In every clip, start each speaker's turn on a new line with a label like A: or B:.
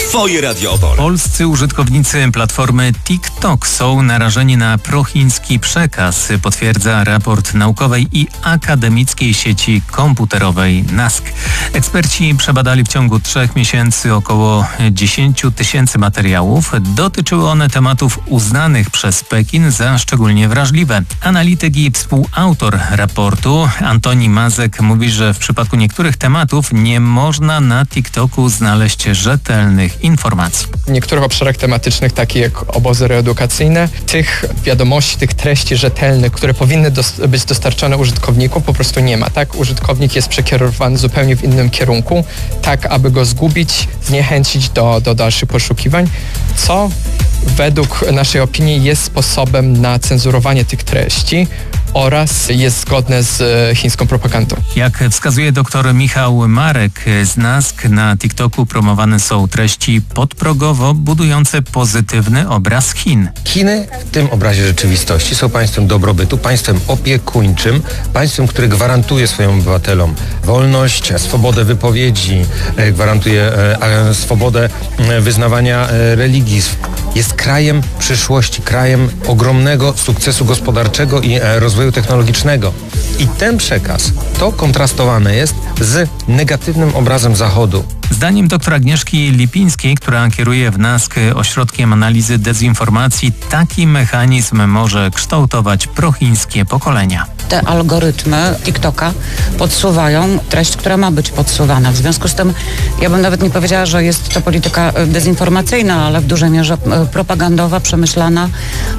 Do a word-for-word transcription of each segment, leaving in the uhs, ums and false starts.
A: Twoje Radio Opole.
B: Polscy użytkownicy platformy TikTok są narażeni na prochiński przekaz, potwierdza raport naukowej i akademickiej sieci komputerowej NASK. Eksperci przebadali w ciągu trzech miesięcy około dziesięć tysięcy materiałów. Dotyczyły one tematów uznanych przez Pekin za szczególnie wrażliwe. Analityk i współautor raportu Antoni Mazek mówi, że w przypadku niektórych tematów nie można na TikToku znaleźć rzetelnych informacji.
C: W niektórych obszarach tematycznych, takich jak obozy reedukacyjne, tych wiadomości, tych treści rzetelnych, które powinny dos- być dostarczane użytkownikom, po prostu nie ma. Tak, użytkownik jest przekierowany zupełnie w innym kierunku, tak aby go zgubić, zniechęcić do, do dalszych poszukiwań, co według naszej opinii jest sposobem na cenzurowanie tych treści oraz jest zgodne z chińską propagandą.
B: Jak wskazuje dr Michał Marek z NASK, na TikToku promowane są treści podprogowo budujące pozytywny obraz Chin.
D: Chiny w tym obrazie rzeczywistości są państwem dobrobytu, państwem opiekuńczym, państwem, które gwarantuje swoim obywatelom wolność, swobodę wypowiedzi, gwarantuje e, swobodę wyznawania e, religii. Jest krajem przyszłości, krajem ogromnego sukcesu gospodarczego i e, rozwoju technologicznego. I ten przekaz, to kontrastowane jest z negatywnym obrazem Zachodu.
B: Zdaniem dr Agnieszki Lipińskiej, która kieruje w NASK Ośrodkiem Analizy Dezinformacji, taki mechanizm może kształtować prochińskie pokolenia.
E: Te algorytmy TikToka podsuwają treść, która ma być podsuwana. W związku z tym ja bym nawet nie powiedziała, że jest to polityka dezinformacyjna, ale w dużej mierze propagandowa, przemyślana,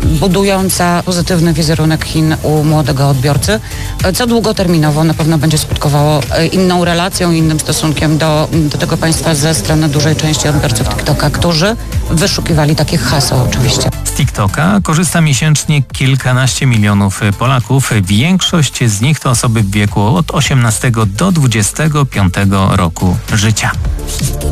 E: budująca pozytywny wizerunek Chin u młodego odbiorcy, co długoterminowo na pewno będzie skutkowało inną relacją, innym stosunkiem do, do tego państwa ze strony dużej części odbiorców TikToka, którzy wyszukiwali takich haseł oczywiście.
B: Z TikToka korzysta miesięcznie kilkanaście milionów Polaków. Większość z nich to osoby w wieku od osiemnastego do dwudziestego piątego roku życia.